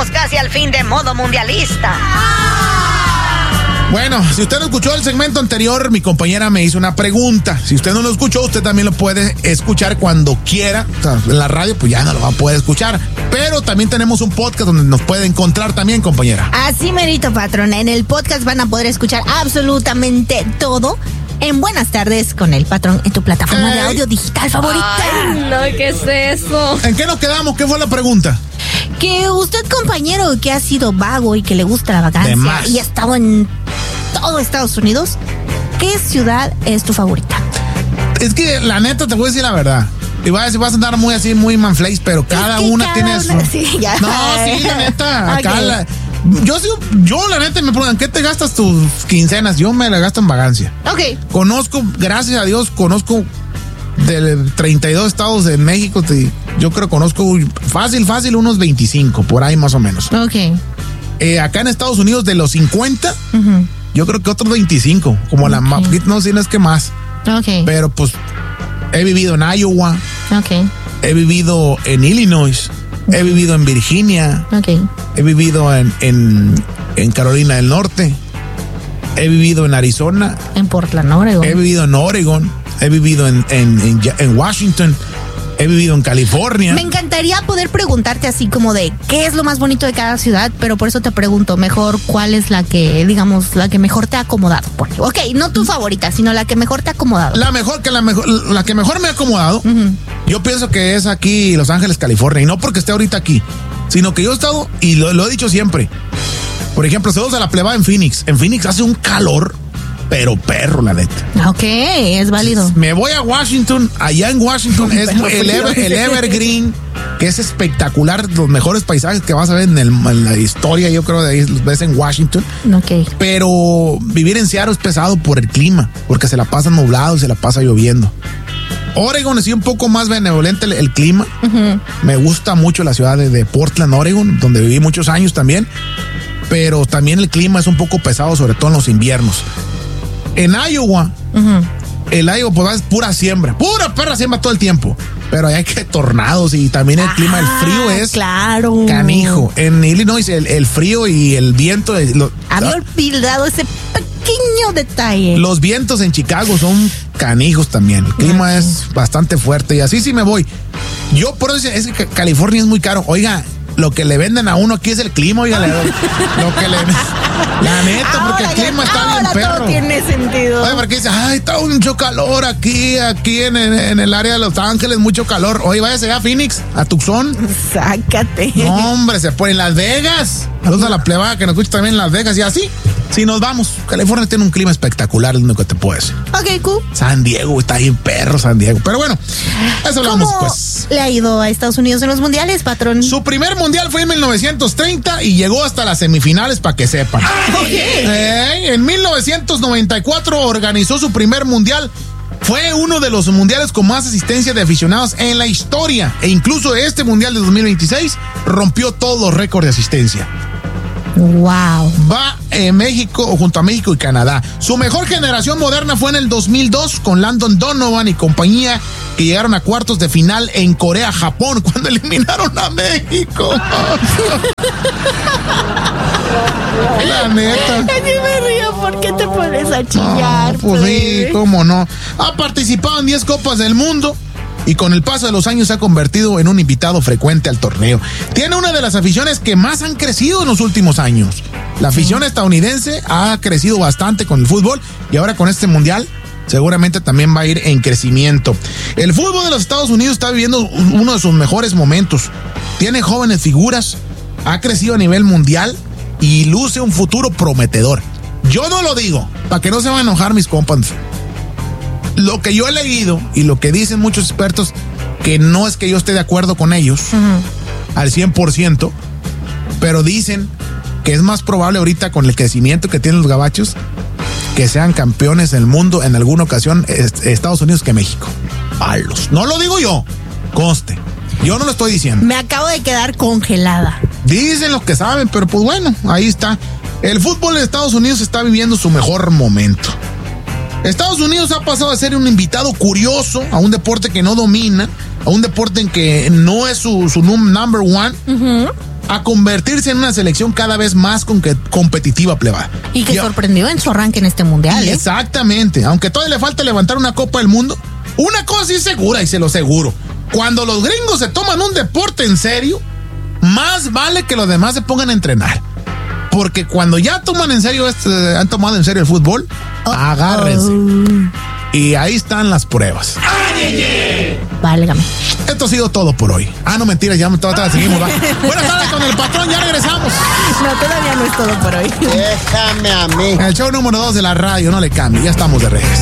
Llegamos casi al fin de modo mundialista. Bueno, si usted no escuchó el segmento anterior, mi compañera me hizo una pregunta. Si usted no lo escuchó, usted también lo puede escuchar cuando quiera. O sea, en la radio pues ya no lo va a poder escuchar. Pero también tenemos un podcast donde nos puede encontrar también, compañera. Así merito, patrón. En el podcast van a poder escuchar absolutamente todo en Buenas Tardes con el Patrón en tu plataforma de audio digital favorita. Ay, no, ¿qué es eso? ¿En qué nos quedamos? ¿Qué fue la pregunta? Que usted, compañero, que ha sido vago y que le gusta la vacancia y ha estado en todo Estados Unidos, ¿qué ciudad es tu favorita? Es que la neta te voy a decir la verdad. Y vas a andar muy así, muy manflays, pero cada una tiene su... Sí, ya. No, sí, la neta. Acá Okay. Yo la neta me preguntan, ¿qué te gastas tus quincenas? Yo me la gasto en vagancia. Ok. Conozco, gracias a Dios, de 32 estados de México. Yo creo que conozco fácil unos 25, por ahí más o menos. Ok. Acá en Estados Unidos, de los 50, yo creo que otros 25, como la no sé, no es que más. Ok. Pero pues he vivido en Iowa, Ok. he vivido en Illinois, he vivido en Virginia, Ok. he vivido en Carolina del Norte, he vivido en Arizona, En Portland, Oregon. he vivido en Oregon, he vivido en Washington, he vivido en California. Me encantaría poder preguntarte así como de qué es lo más bonito de cada ciudad, pero por eso te pregunto mejor cuál es la que, digamos, la que mejor te ha acomodado. Ok, no tu favorita, sino la que mejor te ha acomodado. La que mejor me ha acomodado, yo pienso que es aquí, Los Ángeles, California, y no porque esté ahorita aquí, sino que yo he estado, y lo he dicho siempre. Por ejemplo, saludos a la plebada en Phoenix. En Phoenix hace un calor, pero perro, la neta. Ok, es válido. Me voy a Washington. Allá en Washington es el Evergreen, que es espectacular. Los mejores paisajes que vas a ver en la historia, yo creo, de ahí los ves en Washington. Ok. Pero vivir en Seattle es pesado por el clima, porque se la pasa nublado y se la pasa lloviendo. Oregon es un poco más benevolente el clima. Me gusta mucho la ciudad de Portland, Oregon, donde viví muchos años también. Pero también el clima es un poco pesado, sobre todo en los inviernos. En Iowa, el Iowa pues es pura siembra, pura perra siembra todo el tiempo. Pero ahí hay que tornados y también el clima, el frío es claro. canijo. En Illinois el frío y el viento... Había olvidado ese pequeño detalle. Los vientos en Chicago son canijos también. El clima es bastante fuerte y así sí me voy. Yo por eso es que California es muy caro. Oiga, lo que le venden a uno aquí es el clima, oiga, lo que le... La neta, porque el clima está bien perro. Todo tiene sentido. Oye, porque dice, ay, está mucho calor aquí en el área de Los Ángeles, mucho calor. Oye, váyase a Phoenix, a Tucson. Sácate. No, hombre, se pone en Las Vegas. Saludos a la plebada que nos escucha también en Las Vegas y así. Si nos vamos, California tiene un clima espectacular, es lo que te puedo decir. Ok, cool. San Diego, está bien perro San Diego. Pero bueno, eso hablamos pues. ¿Le ha ido a Estados Unidos en los mundiales, patrón? Su primer mundial fue en 1930 y llegó hasta las semifinales, para que sepan. En 1994 organizó su primer mundial. Fue uno de los mundiales con más asistencia de aficionados en la historia. E incluso este mundial de 2026 rompió todos los récords de asistencia. Wow. Va México, junto a México y Canadá. Su mejor generación moderna fue en el 2002 con Landon Donovan y compañía, que llegaron a cuartos de final en Corea, Japón, cuando eliminaron a México. La neta. Así me río, ¿por qué te pones a chillar? No, pues sí, cómo no. Ha participado en 10 Copas del Mundo y con el paso de los años se ha convertido en un invitado frecuente al torneo. Tiene una de las aficiones que más han crecido en los últimos años. La afición estadounidense ha crecido bastante con el fútbol y ahora con este mundial seguramente también va a ir en crecimiento. El fútbol de los Estados Unidos está viviendo uno de sus mejores momentos. Tiene jóvenes figuras, ha crecido a nivel mundial y luce un futuro prometedor. Yo no lo digo, para que no se van a enojar mis compas. Lo que yo he leído y lo que dicen muchos expertos, que no es que yo esté de acuerdo con ellos al 100%, pero dicen que es más probable ahorita con el crecimiento que tienen los gabachos que sean campeones del mundo en alguna ocasión Estados Unidos que México. Palos. No lo digo yo, conste. Yo no lo estoy diciendo. Me acabo de quedar congelada. Dicen los que saben, pero pues bueno, ahí está. El fútbol de Estados Unidos está viviendo su mejor momento. Estados Unidos ha pasado a ser un invitado curioso a un deporte que no domina, a un deporte en que no es su number one. a convertirse en una selección cada vez más competitiva, plebada. Y que sorprendió en su arranque en este mundial. Exactamente. Aunque todavía le falta levantar una Copa del Mundo, una cosa sí es segura y se lo aseguro. Cuando los gringos se toman un deporte en serio, más vale que los demás se pongan a entrenar. Porque cuando ya toman en serio han tomado en serio el fútbol, agárrense. Y ahí están las pruebas. Válgame. Esto ha sido todo por hoy. No, mentira, ya todavía seguimos. Buenas tardes con el patrón, ya regresamos. No, todavía no es todo por hoy. Déjame a mí. El show número 2 de la radio, no le cambie, ya estamos de regreso.